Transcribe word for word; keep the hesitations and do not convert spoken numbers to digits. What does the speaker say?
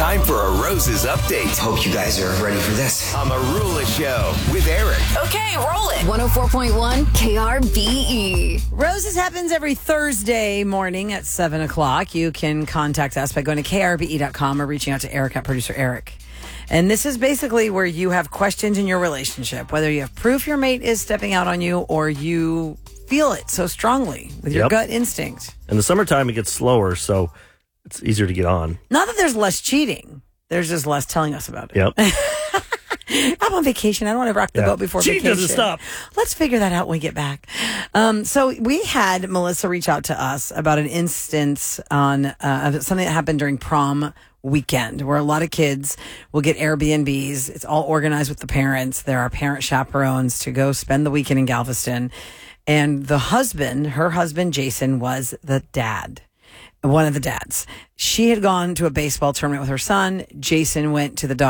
Time for a Rose's update Hope you guys are ready for this. on the Rula Show with Eric. Okay, roll it. one oh four point one K R B E. Roses happens every Thursday morning at seven o'clock. You can contact us by going to K R B E dot com or reaching out to Eric at producer Eric. And this is basically where you have questions in your relationship, whether you have proof your mate is stepping out on you or you feel it so strongly with your Yep. gut instinct. In the summertime, it gets slower, so it's easier to get on. Not that there's less cheating. There's just less telling us about it. Yep. I'm on vacation. I don't want to rock the Yeah. boat before Cheating vacation. doesn't stop. Let's figure that out when we get back. Um, so we had Melissa reach out to us about an instance on uh, something that happened during prom weekend where a lot of kids will get Airbnbs. It's all organized with the parents. There are parent chaperones to go spend the weekend in Galveston. And the husband, her husband, Jason, was the dad. One of the dads. She had gone to a baseball tournament with her son. Jason went to the dog